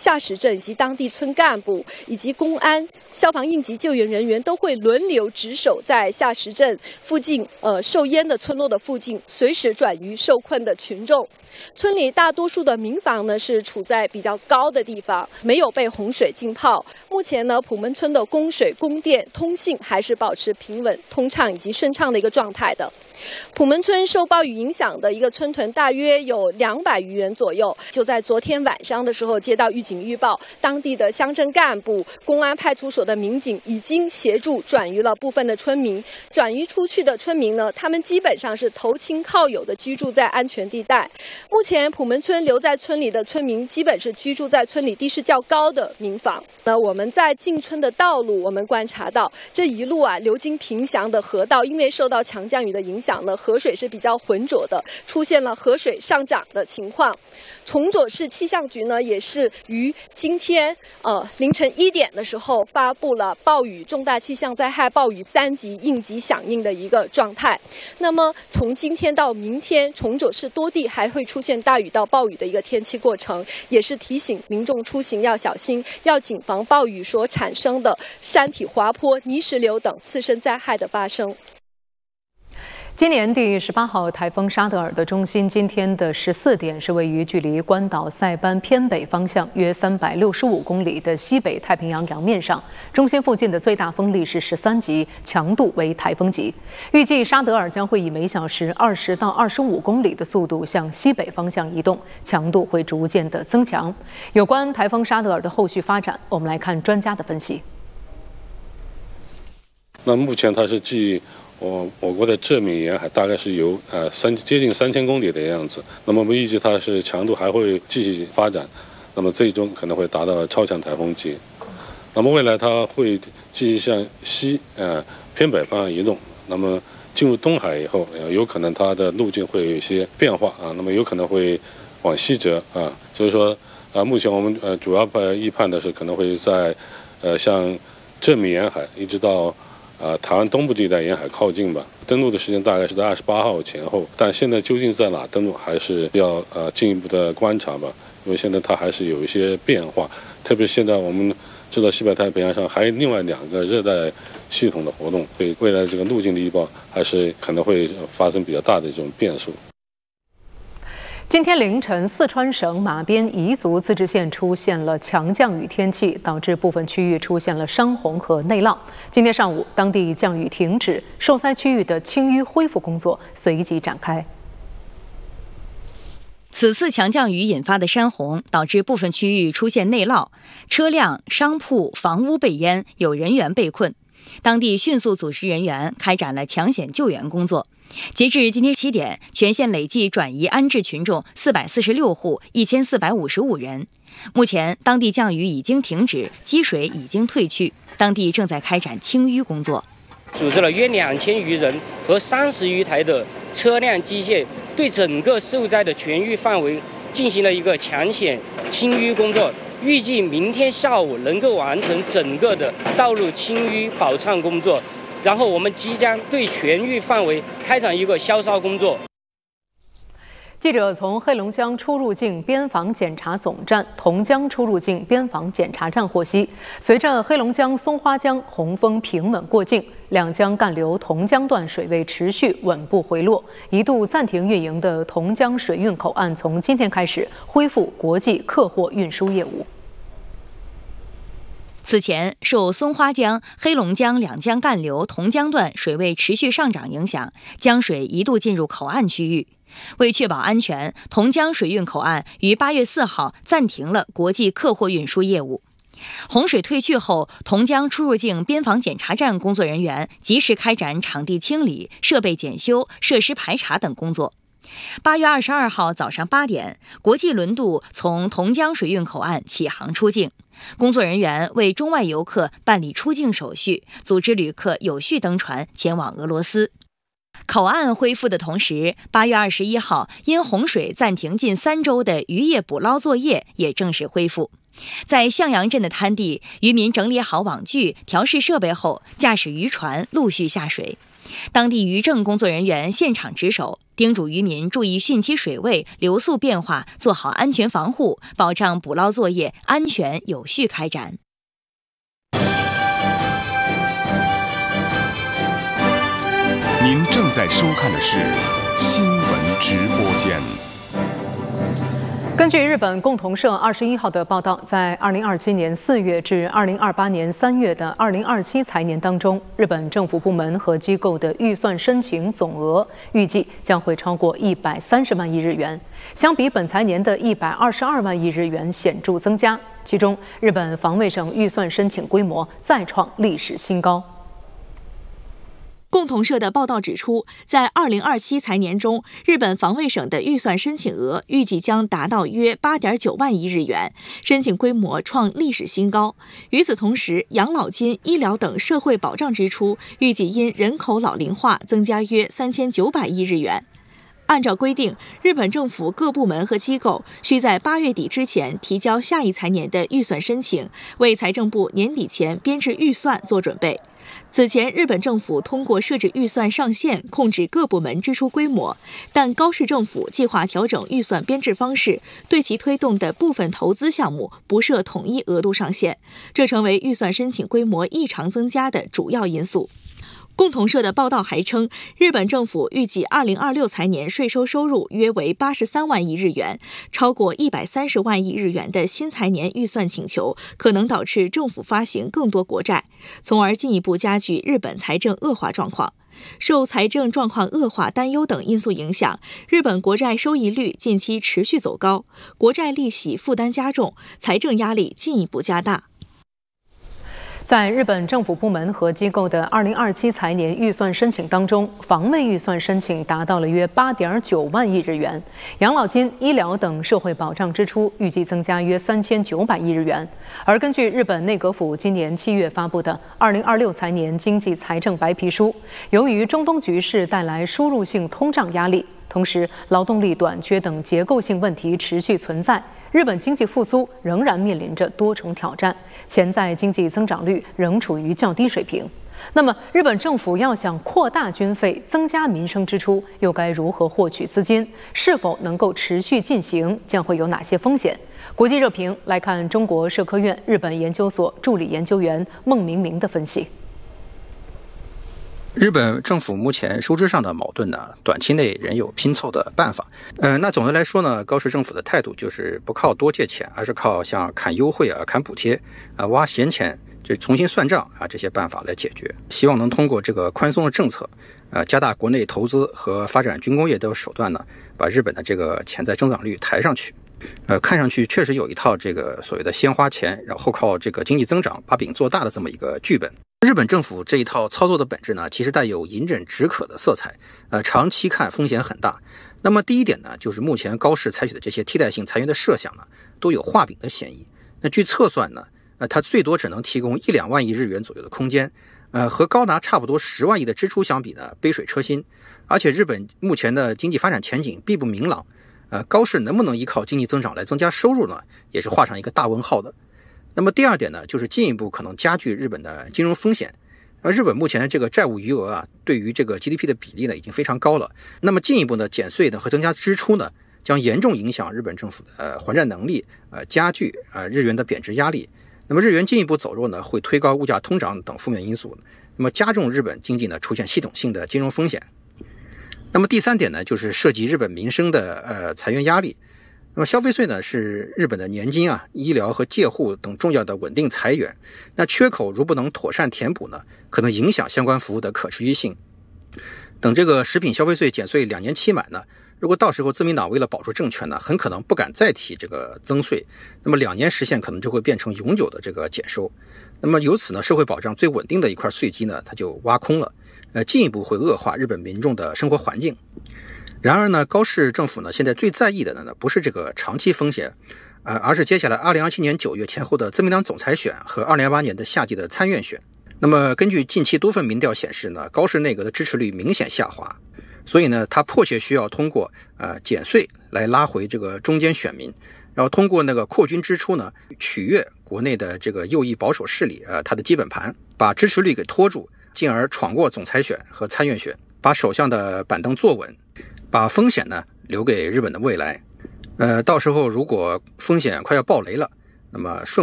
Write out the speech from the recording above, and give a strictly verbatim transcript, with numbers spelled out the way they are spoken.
下石镇以及当地村干部以及公安、消防、应急救援人员都会轮流值守在下石镇附近呃受淹的村落的附近，随时转移受困的群众。村里大多数的民房呢是处在比较高的地方，没有被洪水浸泡。目前呢，普门村的供水、供电、通信还是保持平稳、通畅以及顺畅的一个状态的。普门村受暴雨影响的一个村屯大约有两百余人左右。就在昨天晚上的时候接到预警预报，当地的乡镇干部、公安派出所的民警已经协助转移了部分的村民。转移出去的村民呢，他们基本上是投亲靠友的居住在安全地带。目前普门村留在村里的村民基本是居住在村里地势较高的民房。那我们在进村的道路，我们观察到这一路啊流经平祥的河道，因为受到强降雨的影响呢，河水是比较浑浊的，出现了河水上涨的情况。崇左市气象局呢，也是于今天呃凌晨一点的时候发布了暴雨重大气象灾害暴雨三级应急响应的一个状态。那么从今天到明天，崇左市多地还会出现大雨到暴雨的一个天气过程，也是提醒民众出行要小心，要谨防暴雨所产生的山体滑坡、泥石流等次生灾害的发生。 今年第十八号台风沙德尔的中心，今天的十四点是位于距离关岛塞班偏北方向约三百六十五公里的西北太平洋洋面上，中心附近的最大风力是十三级，强度为台风级。预计沙德尔将会以每小时二十到二十五公里的速度向西北方向移动，强度会逐渐的增强。有关台风沙德尔的后续发展，我们来看专家的分析。 那目前它是继我我国的浙闽沿海大概是有呃三接近三千公里的样子，那么我们预计它是强度还会继续发展，那么最终可能会达到超强台风级。那么未来它会继续向西呃偏北方向移动，那么进入东海以后，呃、有可能它的路径会有一些变化啊，那么有可能会往西折啊，所以说啊，目前我们呃主要呃预判的是可能会在呃向浙闽沿海一直到。呃，台湾东部地带沿海靠近吧，登陆的时间大概是在二十八号前后，但现在究竟在哪登陆，还是要呃进一步的观察吧，因为现在它还是有一些变化，特别现在我们知道西北太平洋上还有另外两个热带系统的活动，对未来这个路径的预报还是可能会发生比较大的这种变数。 今天凌晨，四川省马边彝族自治县出现了强降雨天气，导致部分区域出现了山洪和内涝。今天上午，当地降雨停止，受灾区域的清淤恢复工作随即展开。 此次强降雨引发的山洪，导致部分区域出现内涝，车辆、商铺、房屋被淹，有人员被困。当地迅速组织人员开展了抢险救援工作。截至今天七点，全县累计转移安置群众四百四十六户，一千四百五十五人。目前，当地降雨已经停止，积水已经退去，当地正在开展清淤工作。 组织了约两千余人和三十余台的车辆机械，对整个受灾的全域范围进行了一个抢险清淤工作。预计明天下午能够完成整个的道路清淤保畅工作。然后我们即将对全域范围开展一个消杀工作。 记者从黑龙江出入境边防检查总站、同江出入境边防检查站获悉，随着黑龙江松花江洪峰平稳过境，两江干流同江段水位持续稳步回落，一度暂停运营的同江水运口岸从今天开始恢复国际客货运输业务。 此前，受松花江、黑龙江两江干流同江段水位持续上涨影响，江水一度进入口岸区域。为确保安全，同江水运口岸于八月四号暂停了国际客货运输业务。洪水退去后，同江出入境边防检查站工作人员及时开展场地清理、设备检修、设施排查等工作。八月二十二号早上八点，国际轮渡从同江水运口岸启航出境。工作人员为中外游客办理出境手续，组织旅客有序登船前往俄罗斯。口岸恢复的同时，八月二十一号因洪水暂停近三周的渔业捕捞作业也正式恢复。在向阳镇的滩地，渔民整理好网具、调试设备后，驾驶渔船陆续下水。 当地渔政工作人员现场值守，叮嘱渔民注意汛期水位、流速变化，做好安全防护，保障捕捞作业安全有序开展。 您正在收看的是新闻直播间。 根据日本共同社二十一号的报道，在二零二七年四月至二零二八年三月的二零二七财年当中，日本政府部门和机构的预算申请总额预计将会超过一百三十万亿日元，相比本财年的一百二十二万亿日元显著增加。其中，日本防卫省预算申请规模再创历史新高。 共同社的报道指出，在二零二七财年中，日本防卫省的预算申请额预计将达到约 八点九万亿日元，申请规模创历史新高。与此同时，养老金、医疗等社会保障支出预计因人口老龄化增加约三千九百亿日元。按照规定，日本政府各部门和机构需在八月底之前提交下一财年的预算申请，为财政部年底前编制预算做准备。此前，日本政府通过设置预算上限，控制各部门支出规模，但高市政府计划调整预算编制方式，对其推动的部分投资项目不设统一额度上限，这成为预算申请规模异常增加的主要因素。共同社的报道还称，日本政府预计二零二六财年税收收入约为八十三万亿日元，超过一百三十万亿日元的新财年预算请求可能导致政府发行更多国债，从而进一步加剧日本财政恶化状况。受财政状况恶化担忧等因素影响，日本国债收益率近期持续走高，国债利息负担加重，财政压力进一步加大。 在日本政府部门和机构的二零二七财年预算申请当中，防卫预算申请达到了约八点九万亿日元，养老金、医疗等社会保障支出预计增加约三千九百亿日元。而根据日本内阁府今年七月发布的二零二六财年经济财政白皮书，由于中东局势带来输入性通胀压力，同时劳动力短缺等结构性问题持续存在，日本经济复苏仍然面临着多重挑战，潜在经济增长率仍处于较低水平。那么，日本政府要想扩大军费、增加民生支出，又该如何获取资金？是否能够持续进行？将会有哪些风险？国际热评来看中国社科院日本研究所助理研究员孟明明的分析。 日本政府目前收支上的矛盾呢，短期内仍有拼凑的办法。呃，那总的来说呢，高市政府的态度就是不靠多借钱，而是靠像砍优惠啊、砍补贴啊、挖闲钱，这重新算账啊这些办法来解决。希望能通过这个宽松的政策，呃，加大国内投资和发展军工业的手段呢，把日本的这个潜在增长率抬上去。呃，看上去确实有一套这个所谓的先花钱，然后靠这个经济增长把饼做大的这么一个剧本。日本政府这一套操作的本质呢，其实带有隐忍止渴的色彩，呃，长期看风险很大。那么第一点呢，就是目前高市采取的这些替代性裁员的设想呢，都有画饼的嫌疑。那据测算呢，呃，它最多只能提供一两万亿日元左右的空间，呃，和高达差不多十万亿的支出相比呢，杯水车薪。而且日本目前的经济发展前景并不明朗，呃，高市能不能依靠经济增长来增加收入呢，也是画上一个大问号的。那么第二点呢，就是进一步可能加剧日本的金融风险。而日本目前的这个债务余额啊，对于这个 G D P 的比例呢，已经非常高了。那么进一步呢，减税呢和增加支出呢，将严重影响日本政府的呃还债能力，呃加剧呃日元的贬值压力。那么日元进一步走弱呢，会推高物价通胀等负面因素，那么加重日本经济呢出现系统性的金融风险。那么第三点呢，就是涉及日本民生的呃裁员压力。那么消费税呢，是日本的年金啊、医疗和介护等重要的稳定财源。那缺口如不能妥善填补呢，可能影响相关服务的可持续性。等这个食品消费税减税两年期满呢，如果到时候自民党为了保住政权呢，很可能不敢再提这个增税，那么两年实现可能就会变成永久的这个减收。那么由此呢，社会保障最稳定的一块税基呢，它就挖空了，呃，进一步会恶化日本民众的生活环境。然而呢，高市政府呢现在最在意的呢不是这个长期风险，呃，而是接下来二零二七年九月前后的自民党总裁选和二零二八年的夏季的参院选。那么根据近期多份民调显示呢，高市内阁的支持率明显下滑，所以呢，他迫切需要通过呃减税来拉回这个中间选民，然后通过那个扩军支出呢，取悦国内的这个右翼保守势力，呃，他的基本盘，把支持率给拖住。 进而闯过总裁选和参院选，把首相的板凳坐稳，把风险呢留给日本的未来。呃，到时候如果风险快要爆雷了，那么顺